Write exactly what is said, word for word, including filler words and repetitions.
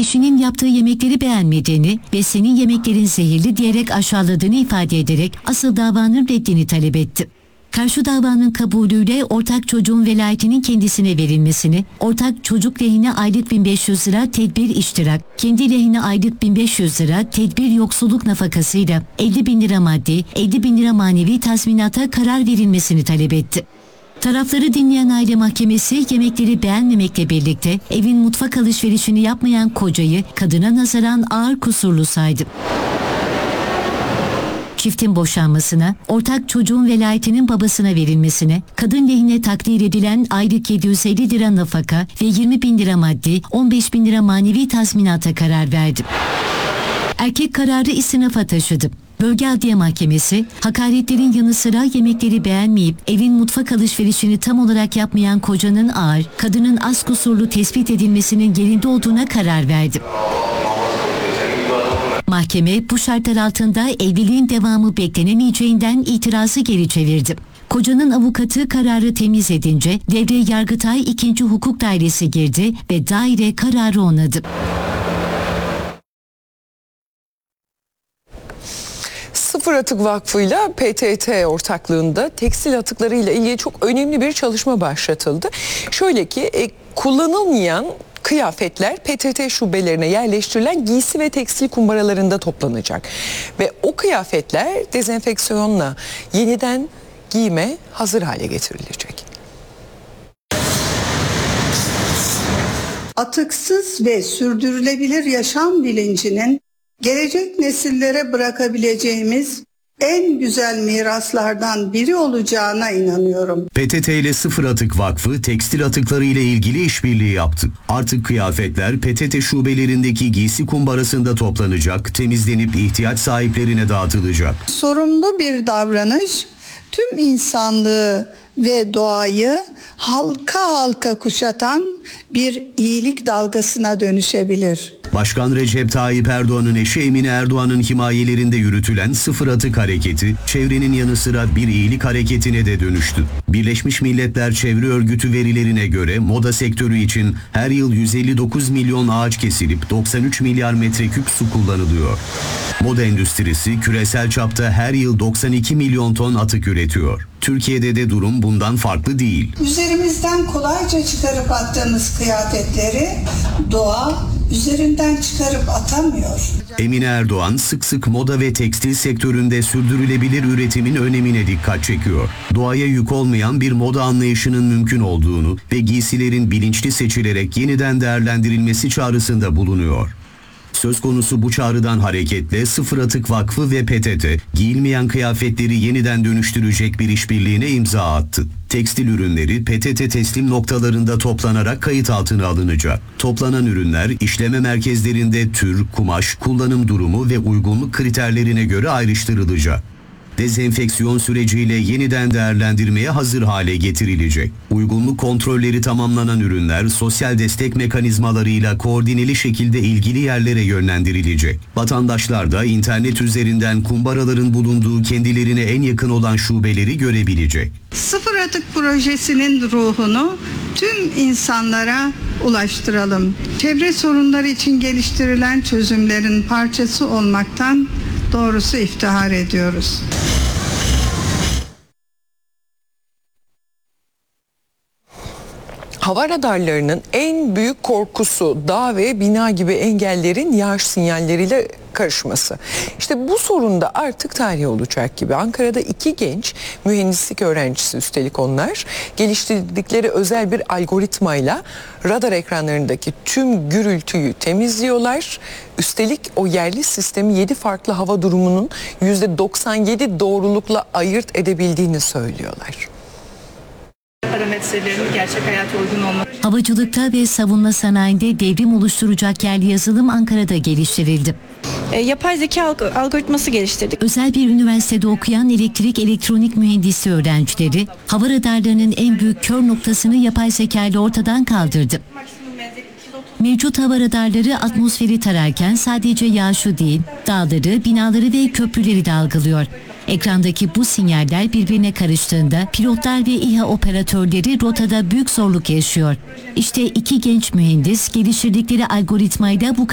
eşinin yaptığı yemekleri beğenmediğini ve senin yemeklerin zehirli diyerek aşağıladığını ifade ederek asıl davanın reddini talep etti. Karşı davanın kabulüyle ortak çocuğun velayetinin kendisine verilmesini, ortak çocuk lehine aylık bin beş yüz lira tedbir iştirak, kendi lehine aylık bin beş yüz lira tedbir yoksulluk nafakasıyla elli bin lira maddi, elli bin lira manevi tazminata karar verilmesini talep etti. Tarafları dinleyen aile mahkemesi yemekleri beğenmemekle birlikte evin mutfak alışverişini yapmayan kocayı kadına nazaran ağır kusurlu saydı. Çiftin boşanmasına, ortak çocuğun velayetinin babasına verilmesine, kadın lehine takdir edilen aylık yedi yüz elli lira nafaka ve yirmi bin lira maddi, on beş bin lira manevi tazminata karar verdi. Erkek kararı istinafa taşıdı. Bölge Adliye Mahkemesi, hakaretlerin yanı sıra yemekleri beğenmeyip evin mutfak alışverişini tam olarak yapmayan kocanın ağır, kadının az kusurlu tespit edilmesinin yerinde olduğuna karar verdi. Mahkeme bu şartlar altında evliliğin devamı beklenemeyeceğinden itirazı geri çevirdi. Kocanın avukatı kararı temiz edince devreye Yargıtay ikinci Hukuk Dairesi girdi ve daire kararı onadı. Sıfır Atık Vakfı'yla P T T ortaklığında tekstil atıklarıyla ilgili çok önemli bir çalışma başlatıldı. Şöyle ki e, kullanılmayan kıyafetler P T T şubelerine yerleştirilen giysi ve tekstil kumbaralarında toplanacak. Ve o kıyafetler dezenfeksiyonla yeniden giyime hazır hale getirilecek. Atıksız ve sürdürülebilir yaşam bilincinin gelecek nesillere bırakabileceğimiz en güzel miraslardan biri olacağına inanıyorum. P T T ile Sıfır Atık Vakfı tekstil atıkları ile ilgili işbirliği yaptı. Artık kıyafetler P T T şubelerindeki giysi kumbarasında toplanacak, temizlenip ihtiyaç sahiplerine dağıtılacak. Sorumlu bir davranış tüm insanlığı ve doğayı halka halka kuşatan bir iyilik dalgasına dönüşebilir. Başkan Recep Tayyip Erdoğan'ın eşi Emine Erdoğan'ın himayelerinde yürütülen Sıfır Atık Hareketi, çevrenin yanı sıra bir iyilik hareketine de dönüştü. Birleşmiş Milletler Çevre Örgütü verilerine göre moda sektörü için her yıl yüz elli dokuz milyon ağaç kesilip doksan üç milyar metreküp su kullanılıyor. Moda endüstrisi küresel çapta her yıl doksan iki milyon ton atık üretiyor. Türkiye'de de durum bundan farklı değil. Üzerimizden kolayca çıkarıp attığımız kıyafetleri doğa üzerinden çıkarıp atamıyor. Emine Erdoğan sık sık moda ve tekstil sektöründe sürdürülebilir üretimin önemine dikkat çekiyor. Doğaya yük olmayan bir moda anlayışının mümkün olduğunu ve giysilerin bilinçli seçilerek yeniden değerlendirilmesi çağrısında bulunuyor. Söz konusu bu çağrıdan hareketle Sıfır Atık Vakfı ve P T T, giyilmeyen kıyafetleri yeniden dönüştürecek bir işbirliğine imza attı. Tekstil ürünleri P T T teslim noktalarında toplanarak kayıt altına alınacak. Toplanan ürünler işleme merkezlerinde tür, kumaş, kullanım durumu ve uygunluk kriterlerine göre ayrıştırılacak. Dezenfeksiyon süreciyle yeniden değerlendirmeye hazır hale getirilecek. Uygunluk kontrolleri tamamlanan ürünler sosyal destek mekanizmalarıyla koordineli şekilde ilgili yerlere yönlendirilecek. Vatandaşlar da internet üzerinden kumbaraların bulunduğu kendilerine en yakın olan şubeleri görebilecek. Sıfır Atık projesinin ruhunu tüm insanlara ulaştıralım. Çevre sorunları için geliştirilen çözümlerin parçası olmaktan doğrusu iftihar ediyoruz. Hava radarlarının en büyük korkusu dağ ve bina gibi engellerin yağış sinyalleriyle karışması. İşte bu sorun da artık tarih olacak gibi. Ankara'da iki genç mühendislik öğrencisi, üstelik onlar geliştirdikleri özel bir algoritmayla radar ekranlarındaki tüm gürültüyü temizliyorlar. Üstelik o yerli sistemi yedi farklı hava durumunun yüzde doksan yedi doğrulukla ayırt edebildiğini söylüyorlar. Parametrelerinin gerçek hayata uygun olması. Havacılıkta ve savunma sanayinde devrim oluşturacak yerli yazılım Ankara'da geliştirildi. E, yapay zeka algoritması geliştirdik. Özel bir üniversitede okuyan elektrik elektronik mühendisi öğrencileri hava radarlarının en büyük kör noktasını yapay zeka ile ortadan kaldırdı. Mevcut hava radarları atmosferi tararken sadece yağışı değil, dağları, binaları ve köprüleri de algılıyor. Ekrandaki bu sinyaller birbirine karıştığında pilotlar ve İHA operatörleri rotada büyük zorluk yaşıyor. İşte iki genç mühendis geliştirdikleri algoritmayla bu